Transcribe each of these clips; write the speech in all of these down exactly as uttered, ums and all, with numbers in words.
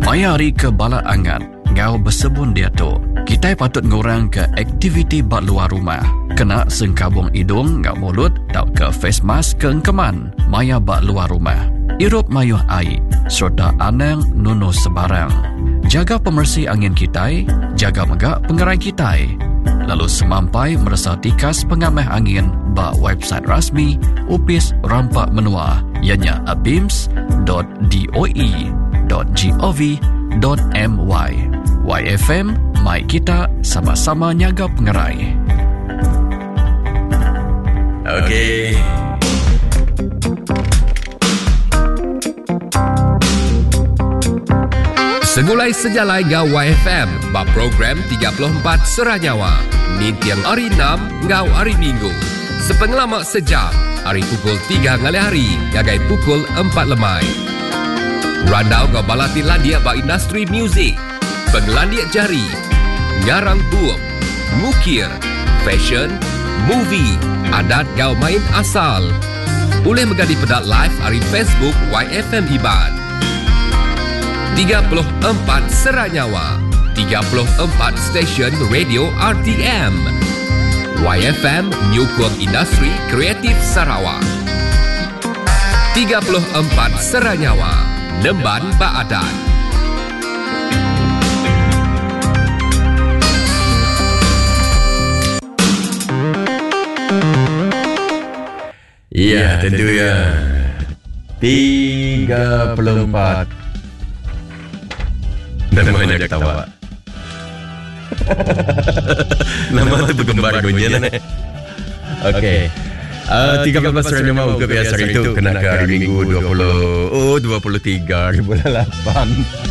Mayari ke bala angan, ngau bersebun dia tu. Kita patut ngurang ke aktiviti bak luar rumah. Kena sengkabung hidung ngau mulut, tau ke face mask ke engkeman. Maya bak luar rumah. Irup mayuh air, serta anang nunuh sebarang. Jaga pemersih angin kita, jaga megak pengerai kita. Lalu semampai merasa tikas pengamah angin bak website rasmi Upis Rampak Menua, ianya abims dot doe dot gov dot my. Y F M, mai kita sama-sama nyaga pengerai. Okey. Segulai sejalai ngau Y F M, bak program tiga puluh empat Seranyawa. Ni tiang hari enam ngau hari Minggu. Sepengelamak sejam, hari pukul tiga ngalih hari, gagai pukul empat lemai. Randau ngau balati landia bak industri muzik, penglandia jari, ngarang buuk, mukir, fashion, movie, adat ngau main asal. Boleh megadi pedat live hari Facebook Y F M Iban. tiga puluh empat Seranyawa, tiga puluh empat stesen radio R T M. Y F M menyokong industri kreatif Sarawak. tiga puluh empat Seranyawa, Nemban Baadan. Ya, tentu ya. tiga puluh empat. Nama nak ketawa. Nama tu bergembar dunia. Okey. Uh, tiga belas Seranyawa ke biasa itu kena ke hari Minggu dua puluh oh dua puluh tiga bulan lapan.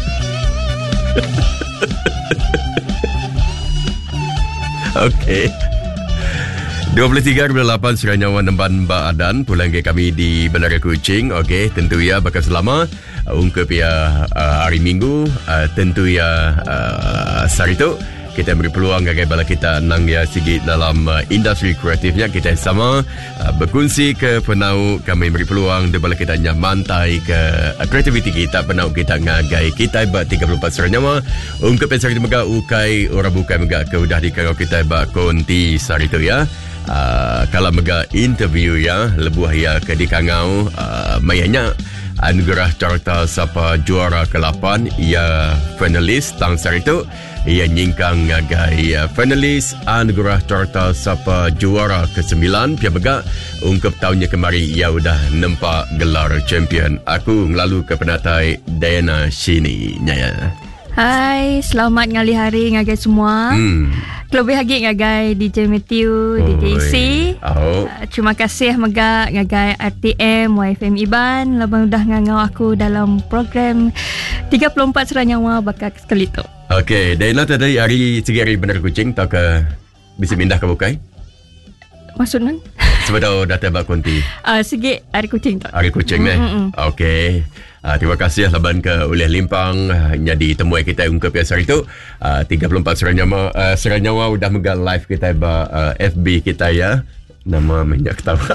Okey. dua puluh tiga bulan lapan Seranyawa Nemban Baadan pulang ke kami di Bandar Kuching. Okey, tentu ya bakal selama uh, ungkap ya uh, hari Minggu uh, tentu ya uh, hari itu kita beri peluang gagai bala kita nang ya sikit dalam uh, industri kreatifnya kita sama uh, berkongsi ke penau kami beri peluang de bala kita nyamantai ke uh, kreativiti kita penau kita ngagai kita ba tiga puluh empat Seranyawa ungkap hari itu mega ukai orang bukai mega ke udah di kau kita ba konti hari itu ya. Uh, kalau mega interview ya lebuh ya ke di kangau uh, mayanya anugerah carta siapa juara ke lapan ia finalis tang sari itu ia nyingkang ngagai uh, finalis anugerah carta siapa juara ke sembilan pia mega ungkap tahunnya kemari ia udah nempak gelar champion. Aku ngelalu ke penatai Diana Shini nyaya. Hai, selamat ngali hari ngagai semua. Hmm. Lebih lagi ngagai D J Matthew, oh, D J C. Oh. Uh, terima kasih megak ngagai R T M, Y F M Iban. Labang udah ngangau aku dalam program tiga puluh empat Seranyawa bakal sekali tu. Okey, Diana tadi hari segi hari Bandar Kuching tak ke bisa pindah ke Bukai? Maksudnya? Sebab dah tebak konti. Uh, segi hari Kuching tak. Hari Kuching ni. Okey. Uh, terima kasih laban ke oleh Limpang uh, jadi temui kita ungkap ya hari itu uh, tiga puluh empat Seranyawa uh, Seranyawa udah megang live kita ba uh, F B kita ya nama minyak ketawa.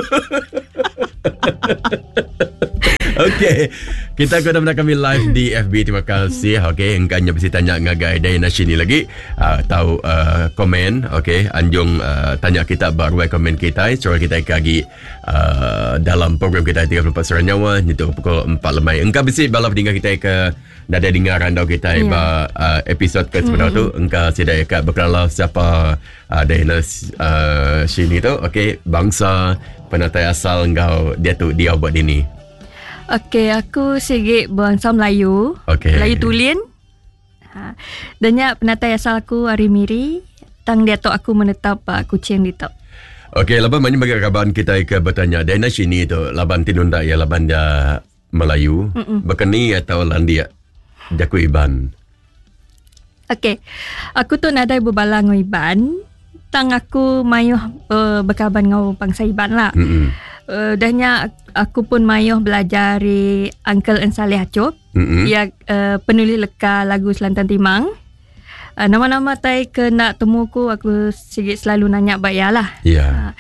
Okey, kita kena nak kami live di F B. Terima kasih. Okey, engkanya bisa tanya ngagai Diana Shini lagi uh, tahu uh, komen. Okey, anjung uh, tanya kita baru komen kita soal kita kagi uh, dalam program kita tiga puluh empat Seranyawa itu pukul empat lemai. Engkau bisa balap dengan kita ke nada dengaran dau kita yeah. ba uh, episod ke sebenar mm-hmm. tu engkau sedaya kat berkenalan siapa uh, Diana uh, Shini tu. Okey, bangsa penatai asal engkau dia tu dia buat ini. Okey, aku segi bangsa Melayu. Okay. Melayu Tulen. Ha. Dannya penatai asal aku Ari Miri. Tang dia tu aku menetap uh, Kuching di top. Okey, laban banyak bagi kaban kita ke bertanya Diana Shini tu laban tinunda ya laban dia Melayu. Bekeni atau landia jaku Iban. Okey. Aku tu nadai berbalang Iban. Tang aku mayuh uh, berkaban ngau bangsa Iban lah. Mm-mm. Uh, dahnya aku pun mayuh belajar dari Uncle Ensalih Acop. Mm-hmm. Ia uh, penulis leka lagu Selantan Timang. Uh, nama-nama tai ke nak temuku aku sikit selalu nanya bayar lah. Yeah. Uh,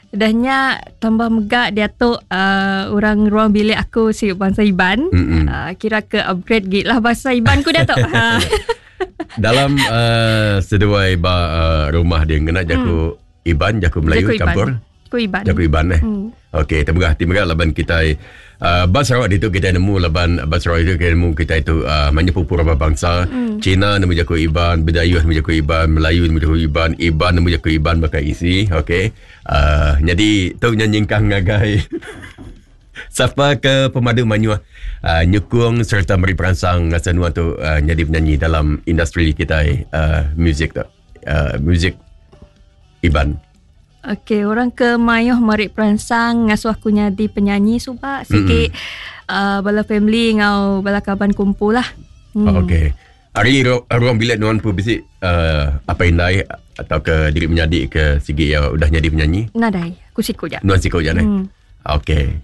Dahnya tambah megak dia tu uh, orang ruang bilik aku si bahasa Iban. Uh, kira ke upgrade git lah bahasa Iban ku dia tu. Ha. Dalam uh, seduai ba uh, rumah dia kena jaku hmm. Iban, jaku Melayu jaku campur. Jaku Iban. Jaku Iban eh. Hmm. Okey, terima kasih terima kasih laban kita uh, Bas Sarawak itu kita nemu laban Bas Sarawak itu kita nemu kita itu uh, banyak pupur bangsa. Hmm. Cina nemu jaku Iban, Bidayuh nemu jaku Iban, Melayu nemu jaku Iban, Iban nemu jaku Iban pakai isi. Okey. Uh, jadi tu nyanyingkang ngagai. Siapa ke pemadu manyuah uh, nyukung serta beri perangsang ngasanua tu uh, jadi penyanyi dalam industri kita uh, muzik tu. Uh, muzik Iban. Okey, orang ke mayuh mari perangsang ngasuh aku jadi penyanyi subak sikit mm-hmm. uh, bala family ngau bala kaban kumpul lah. Hmm. Oh, okey. Hari ruang bilik nuan pun bisik uh, apa indai atau ke diri menyadik ke sigi ya udah jadi penyanyi? Nadai, aku sikut je. Nuan sikut je hmm. Okey.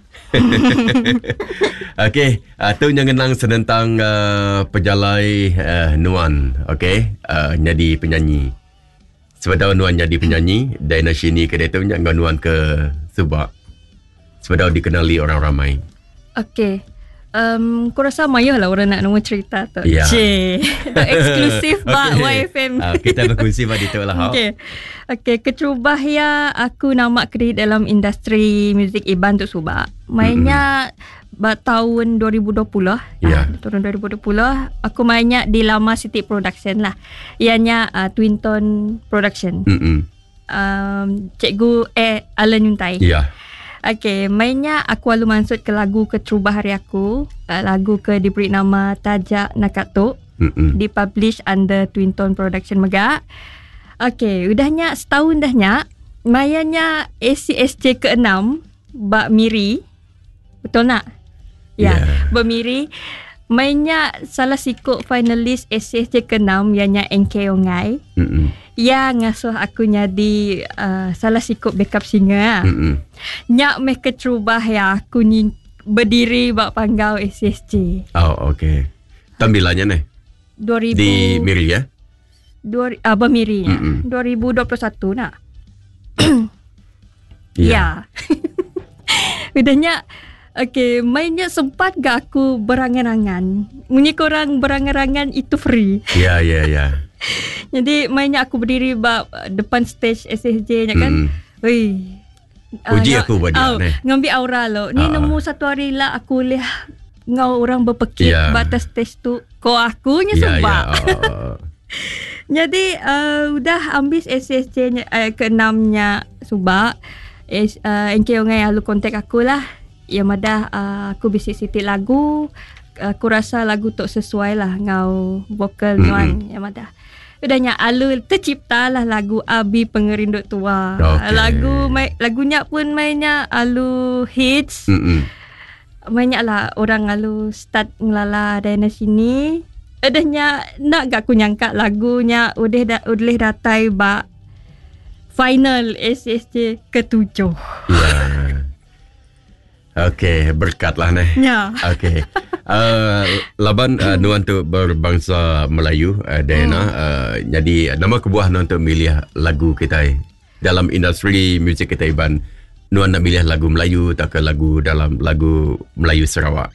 Okey, uh, tu yang kenang senentang uh, pejalai uh, nuan, okey, uh, jadi penyanyi. Sebab nuan jadi penyanyi, dari sini ke dia tu nuan ke Subak. Sebab dikenali orang ramai. Okey. Um, aku rasa mayah lah orang nak nombor cerita tu. Ya. Cik. Eksklusif bak okay. Y F M. Uh, kita berkongsi pada itu lah. Okey. Okey, kecubah ya aku nama kredit dalam industri muzik Iban tu Subak. Mainnya mm-hmm. bak tahun dua ribu dua puluh. Ya. Uh, tahun dua ribu dua puluh aku mainnya di Lama City Production lah. Ianya uh, Twin Tone Production. Mm-hmm. Um, Cikgu eh Alan Yuntai. Ya. Okay, mainnya aku lalu masuk ke lagu Keterubah Hari Aku. Uh, lagu ke diberi nama Tajak Nakatuk. Mm-mm. Dipublish under Twin Tone Production Megak. Okay, udahnya setahun dahnya. Mainnya A C S J ke enam. Bak Miri. Betul tak? Ya, yeah. Bak Miri. Mainnya salah sikut finalis A C S J ke enam. Ianya N K Ongai. Mm-mm. Ya ngasuh aku jadi uh, salah sikut backup singer. Mm-hmm. Nyak meh keterubah ya aku ni berdiri bak panggau A C S J. Oh, okey. Tampilannya ni? dua ribu Di Miri ya? Dua, uh, Bermiri ya. Mm-hmm. dua ribu dua puluh satu nak? Ya. Udahnya, okey, mainnya sempat gak aku berangan-angan. Munyi korang berangan-angan itu free. Ya, ya, ya. Jadi mainnya aku berdiri bak depan stage S S J nya kan. Wei. Hmm. Uji uh, aku buat dia oh, ni. Ngambil aura lo. Ni uh. nemu satu hari lah aku lihat ngau orang berpekik yeah. batas stage tu. Ko akunya yeah, sebab. Yeah. Oh. Jadi uh, udah ambil S S J nya uh, keenamnya subak. Uh, N K Ongai lalu kontak aku lah. Ya madah uh, aku bisik sitik lagu. Aku rasa lagu tu sesuai lah ngau vokal mm-hmm. nuan ya madah. Udahnya alu tercipta lah lagu Abi Pengerindut Tua. Okay. Lagu mai, lagunya pun mainnya alu hits. Mm-hmm. Mainnya lah orang alu start ngelala dari sini. Udahnya nak gak aku nyangka lagunya udah da, udah datai bak final S S J ketujuh. Yeah. Okey, berkatlah nih. Ya. Okey. Uh, laban uh, nuan tu berbangsa Melayu uh, Diana. Hmm. Uh, jadi nama kebuah nuan tu milih lagu kita dalam industri muzik kita Iban. Nuan nak milih lagu Melayu tak ke lagu dalam lagu Melayu Sarawak.